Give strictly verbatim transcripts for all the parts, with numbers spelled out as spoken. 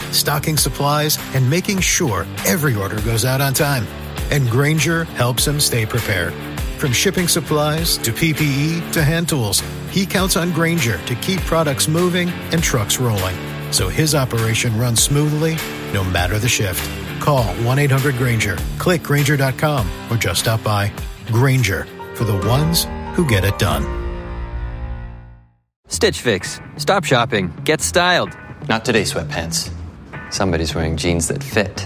stocking supplies, and making sure every order goes out on time. And Grainger helps him stay prepared. From shipping supplies to P P E to hand tools, he counts on Grainger to keep products moving and trucks rolling, so his operation runs smoothly no matter the shift. Call one eight hundred Grainger, click Grainger dot com, or just stop by. Grainger, for the ones who get it done. Stitch Fix. Stop shopping. Get styled. Not today, sweatpants. Somebody's wearing jeans that fit.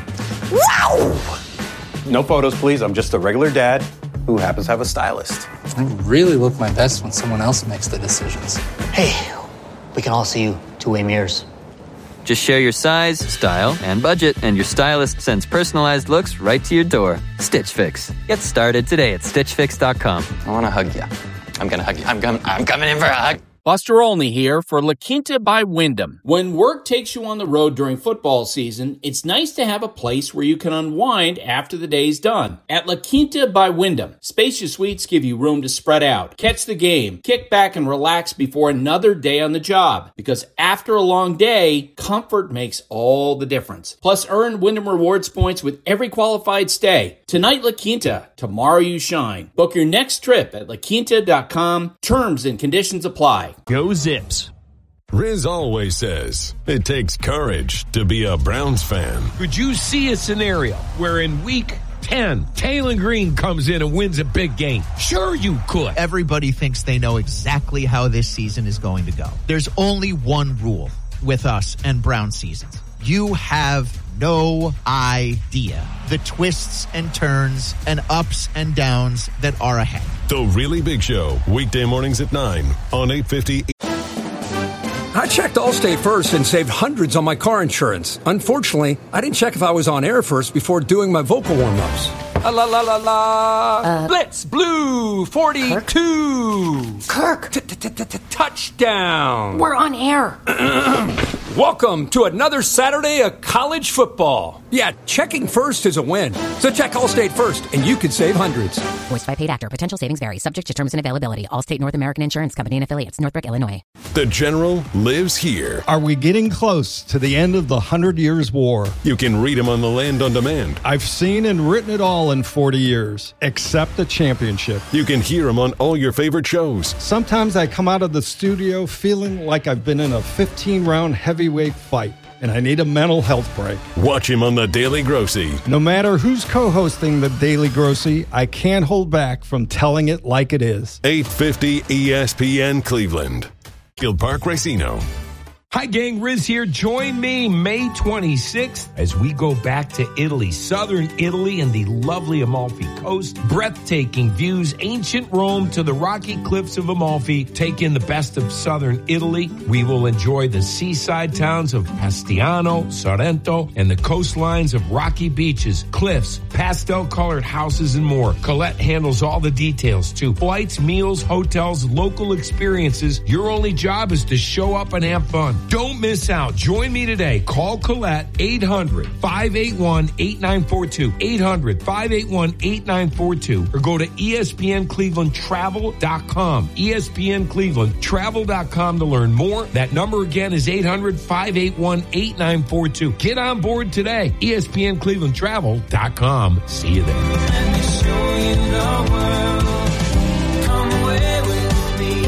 Wow! No photos, please. I'm just a regular dad who happens to have a stylist. I really look my best when someone else makes the decisions. Hey, we can all see you two-way mirrors. Just share your size, style, and budget, and your stylist sends personalized looks right to your door. Stitch Fix. Get started today at stitch fix dot com. I want to hug you. I'm going to hug you. I'm, com- I'm coming in for a hug. Buster Olney here for La Quinta by Wyndham. When work takes you on the road during football season, it's nice to have a place where you can unwind after the day's done. At La Quinta by Wyndham, spacious suites give you room to spread out, catch the game, kick back and relax before another day on the job. Because after a long day, comfort makes all the difference. Plus, earn Wyndham Rewards points with every qualified stay. Tonight, La Quinta. Tomorrow, you shine. Book your next trip at la quinta dot com. Terms and conditions apply. Go Zips. Riz always says it takes courage to be a Browns fan. Could you see a scenario where in week ten, Taylor Green comes in and wins a big game? Sure you could. Everybody thinks they know exactly how this season is going to go. There's only one rule with us and Brown seasons. You have no idea the twists and turns and ups and downs that are ahead. The Really Big Show, weekday mornings at nine on eight fifty. I checked Allstate first and saved hundreds on my car insurance. Unfortunately, I didn't check if I was on air first before doing my vocal warm-ups. La la la la la. Uh, Blitz Blue forty-two. Kirk. Touchdown. We're on air. Welcome to another Saturday of college football. Yeah, checking first is a win. So check Allstate first, and you could save hundreds. Voiced by paid actor. Potential savings vary. Subject to terms and availability. Allstate North American Insurance Company and affiliates. Northbrook, Illinois. The General lives here. Are we getting close to the end of the Hundred Years' War? You can read him on the Land on Demand. I've seen and written it all in forty years, except the championship. You can hear him on all your favorite shows. Sometimes I come out of the studio feeling like I've been in a fifteen-round heavyweight fight, and I need a mental health break. Watch him on The Daily Grossy. No matter who's co-hosting The Daily Grossy, I can't hold back from telling it like it is. eight fifty E S P N Cleveland. Field Park Racino. Hi, gang. Riz here. Join me May twenty-sixth as we go back to Italy, southern Italy and the lovely Amalfi Coast. Breathtaking views, ancient Rome to the rocky cliffs of Amalfi. Take in the best of southern Italy. We will enjoy the seaside towns of Pastiano, Sorrento, and the coastlines of rocky beaches, cliffs, pastel-colored houses, and more. Colette handles all the details, too. Flights, meals, hotels, local experiences. Your only job is to show up and have fun. Don't miss out. Join me today. Call Colette eight hundred, five eight one, eight nine four two, eight hundred, five eight one, eight nine four two, or go to E S P N Cleveland Travel dot com. E S P N Cleveland Travel dot com to learn more. That number again is eight hundred, five eight one, eight nine four two. Get on board today. E S P N Cleveland Travel dot com. See you there. Let me show you the world. Come away with me.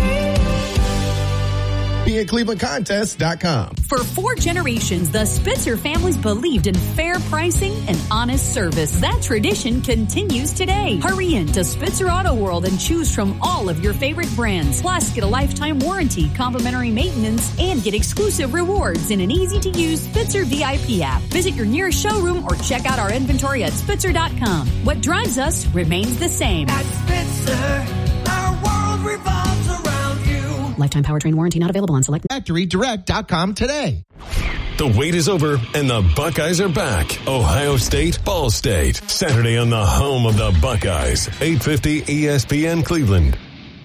Be at Cleveland Contest dot com. For four generations, the Spitzer families believed in fair pricing and honest service. That tradition continues today. Hurry in to Spitzer Auto World and choose from all of your favorite brands. Plus, get a lifetime warranty, complimentary maintenance, and get exclusive rewards in an easy-to-use Spitzer V I P app. Visit your nearest showroom or check out our inventory at Spitzer dot com. What drives us remains the same. At Spitzer, our world revolves around you. Lifetime powertrain warranty not available on select Factory Direct dot com today. The wait is over, and the Buckeyes are back. Ohio State, Ball State. Saturday on the home of the Buckeyes. eight fifty E S P N Cleveland.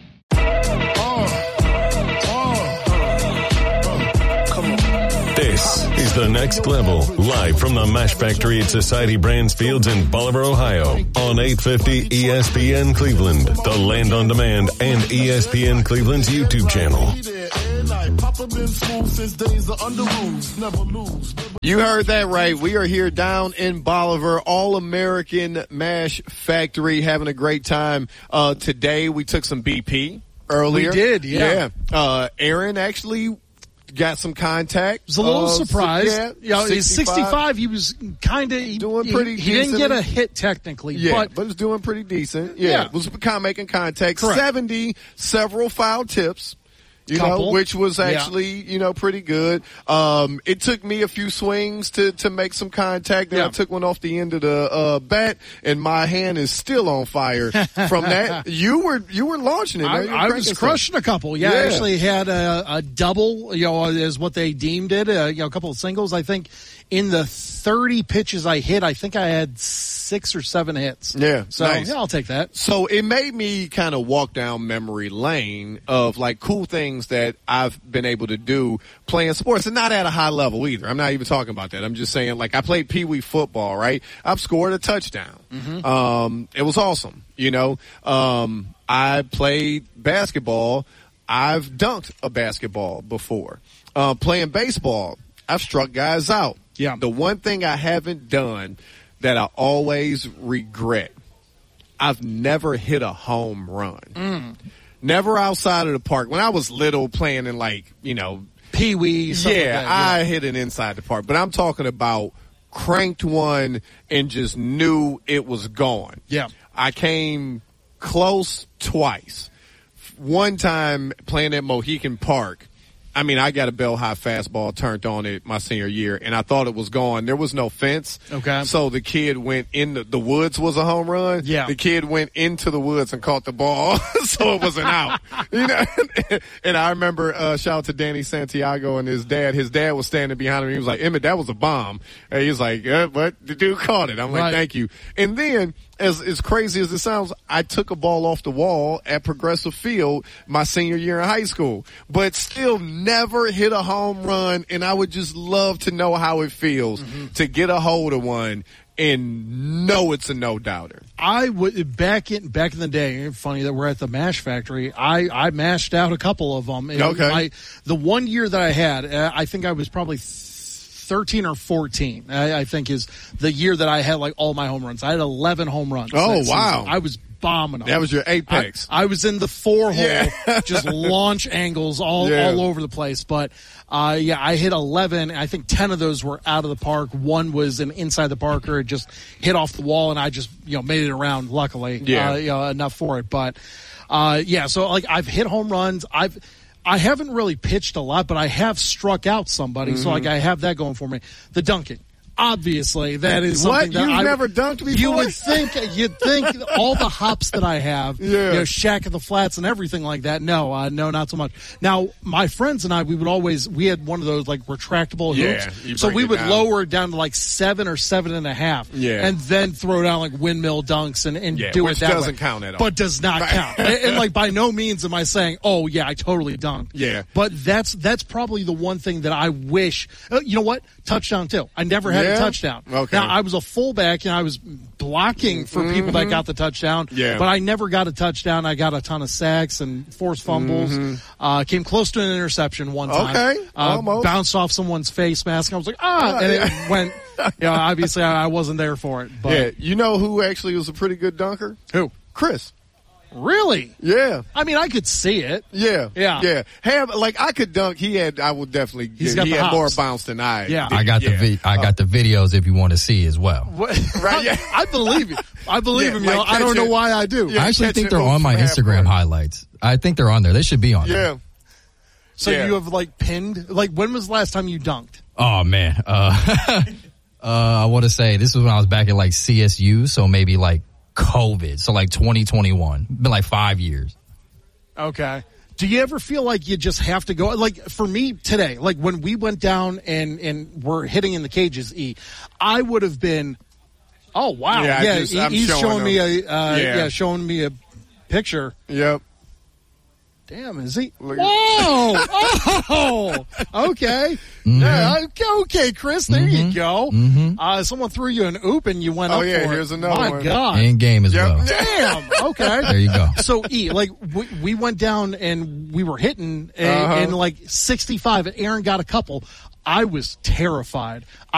This is The Next Level, live from the Mash Factory at Society Brands Fields in Bolivar, Ohio, on eight fifty E S P N Cleveland, the Land on Demand, and E S P N Cleveland's YouTube channel. Papa been smooth since days of under rules. Never lose. Never You heard that right. We are here down in Bolivar, All-American Mash Factory, having a great time. Uh, today we took some B P earlier. We did, yeah. Yeah. Uh, Aaron actually got some contact. I was a little uh, surprised. Yeah, you know, he's sixty-five. He was kind of doing pretty. He, he didn't get a hit technically, yeah, but but was doing pretty decent. Yeah, yeah. was kind of making contact. Correct. seventy, several foul tips. You Couple. know, which was Yeah. actually, you know, pretty good. Um, it took me a few swings to, to make some contact. Then Yeah. I took one off the end of the, uh, bat and my hand is still on fire from that. You were, you were launching it. I, Man. You were I was cranking crushing stuff. a couple. Yeah, Yeah. I actually had a, a double, you know, is what they deemed it. Uh, you know, a couple of singles. I think in the thirty pitches I hit, I think I had six or seven hits. Yeah. So nice. yeah, I'll take that. So it made me kind of walk down memory lane of like cool things that I've been able to do playing sports, and not at a high level either. I'm not even talking about that. I'm just saying, like, I played Pee Wee football, right? I've scored a touchdown. Mm-hmm. Um, it was awesome. You know, um, I played basketball. I've dunked a basketball before. Uh, playing baseball, I've struck guys out. Yeah. The one thing I haven't done that I always regret, I've never hit a home run. Mm. Never outside of the park. When I was little playing in like, you know, Pee Wee, yeah, like that, yeah, I hit it inside the park. But I'm talking about cranked one and just knew it was gone. Yeah. I came close twice. One time playing at Mohican Park, I mean, I got a bell high fastball turned on it my senior year, and I thought it was gone. There was no fence. Okay. So the kid went in the, the woods was a home run. Yeah. The kid went into the woods and caught the ball, so it was an out. You know, and I remember, uh, shout out to Danny Santiago and his dad. His dad was standing behind him. He was like, Emmett, that was a bomb. And he was like, uh, what? The dude caught it. I'm like, Right. thank you. And then, as as crazy as it sounds, I took a ball off the wall at Progressive Field my senior year in high school, but still never hit a home run. And I would just love to know how it feels Mm-hmm. to get a hold of one and know it's a no doubter. I would back in back in the day. Funny that we're at the Mash Factory. I, I mashed out a couple of them. And Okay. my- the one year that I had, uh, I think I was probably thirteen or fourteen. I, I think is the year that I had like all my home runs. I had eleven home runs. Oh, that season. wow. I was bombing them. That was your apex. I, I was in the four hole, Yeah. just launch angles all Yeah. all over the place. But uh, yeah, I hit eleven. I think ten of those were out of the park. One was an inside the parker. It just hit off the wall, and I just you know made it around. Luckily, Yeah. uh, you know, enough for it. But uh, yeah, so like I've hit home runs. I've I haven't really pitched a lot, but I have struck out somebody. So like I have that going for me. The dunking. Obviously, that is What? something that You've I, never dunked before? You would think, you'd think all the hops that I have, Yeah. you know, Shack at the Flats and everything like that. No, uh, no, not so much. Now, my friends and I, we would always, we had one of those like retractable Yeah, hoops. you So bring we it would down. lower it down to like seven or seven and a half. Yeah. And then throw down like windmill dunks and, and Yeah, do which it that doesn't way. count at all. But does not Right. count. and, and like by no means am I saying, oh yeah, I totally dunked. Yeah. But that's, that's probably the one thing that I wish, uh, you know what? Touchdown too. I never had Yeah? a touchdown. Okay. Now I was a fullback and I was blocking for people that got the touchdown. Yeah. But I never got a touchdown. I got a ton of sacks and forced fumbles. Uh, came close to an interception one time. Okay. Uh, Almost. Bounced off someone's face mask. I was like, ah, and it went, you know, obviously I I wasn't there for it. But Yeah. You know who actually was a pretty good dunker? Who? Chris. Really? Yeah. I mean, I could see it. Yeah. Yeah. Yeah. Have, like, I could dunk. He had, I would definitely, He's got he the had more hops. bounce than I. Yeah. did. I got the Yeah. vi- I got the videos if you want to see as well. What? Right, yeah. I believe you. I believe Yeah, him. You know, like I don't know catching- why I do. Yeah. I actually catching think they're it on my from half Instagram court. highlights. I think they're on there. They should be on there. Yeah. So Yeah. you have like pinned. Like, when was the last time you dunked? Oh man. Uh, uh, I want to say this was when I was back at like C S U, so maybe like COVID, so like twenty twenty-one. Been like five years. Okay. Do you ever feel like you just have to go? Like for me today, like when we went down and and were hitting in the cages, E, I would have been. Oh wow! Yeah, I Yeah, just- he- I'm he's showing showing me them. a uh, Yeah. yeah. showing me a picture. Yep. Damn, is he? Whoa! Oh! Okay. Mm-hmm. Yeah, okay, okay, Chris, there Mm-hmm. you go. Mm-hmm. Uh, someone threw you an oop and you went Oh, up yeah, for here's it. another My one. God. In game as Yep. well. Damn. Okay. There you go. So, E, like, we, we went down and we were hitting a, Uh-huh. in like sixty-five, and Aaron got a couple. I was terrified.